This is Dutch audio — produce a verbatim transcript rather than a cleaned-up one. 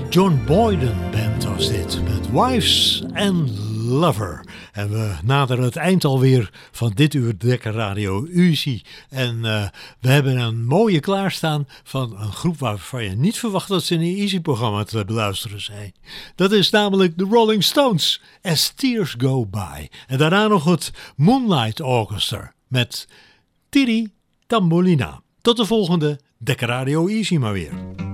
John Boyden Band was dit, met Wives and Lover. En we naderen het eind alweer van dit uur Dekker Radio Uzi. En uh, we hebben een mooie klaarstaan van een groep waarvan je niet verwacht dat ze in een Easy-programma te beluisteren zijn. Dat is namelijk de Rolling Stones, As Tears Go By. En daarna nog het Moonlight Orchestra met Tiri Tambolina. Tot de volgende Dekker Radio Easy maar weer.